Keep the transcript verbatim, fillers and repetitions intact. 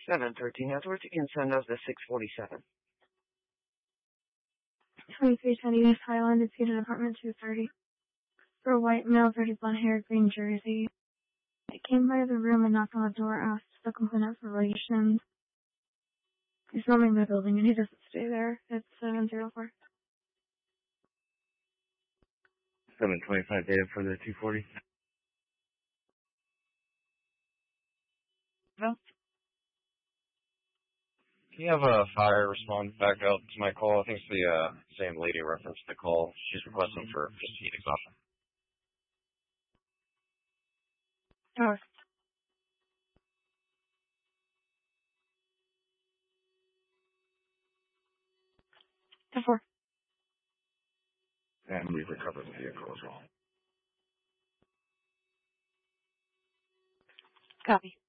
seven thirteen Edwards, you can send us the six forty-seven. twenty-three ten East Highland, it's seated apartment two thirty. For a white male, thirty blonde hair, green jersey. I came by the room and knocked on the door, asked the complainant for relations. He's roaming the building and he doesn't stay there. It's seven zero four. seven twenty-five data for the two forty. No. Can you have a fire respond back out to my call? I think it's the uh, same lady referenced the call. She's requesting for just heat exhaustion. Oh. ten four. And we've recovered the vehicle as well. Copy.